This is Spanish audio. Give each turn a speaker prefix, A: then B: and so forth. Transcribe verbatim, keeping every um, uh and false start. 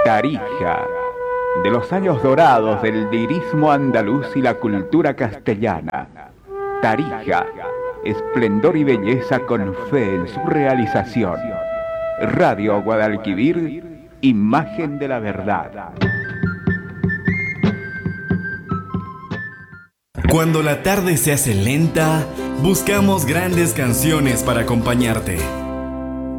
A: Tarija, de los años dorados del lirismo andaluz y la cultura castellana. Tarija, esplendor y belleza con fe en su realización. Radio Guadalquivir, imagen de la verdad.
B: Cuando la tarde se hace lenta, buscamos grandes canciones para acompañarte.